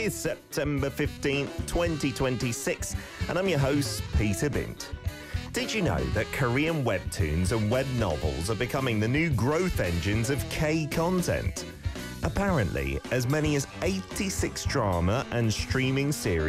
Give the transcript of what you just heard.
It's September 15th, 2026, and I'm your host, Peter Bint. Did you know that Korean webtoons and web novels are becoming the new growth engines of K-content? Apparently, as many as 86 drama and streaming series